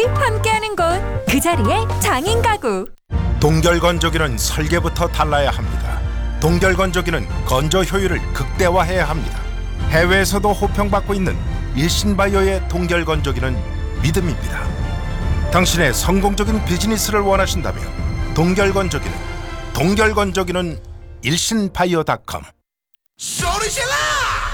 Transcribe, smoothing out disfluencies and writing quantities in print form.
함께하는 곳, 그 자리에 장인 가구. 동결건조기는 설계부터 달라야 합니다. 동결건조기는 건조 효율을 극대화해야 합니다. 해외에서도 호평받고 있는 일신바이오의 동결건조기는 믿음입니다. 당신의 성공적인 비즈니스를 원하신다면 동결건조기는 일신바이오닷컴. 소리 질러!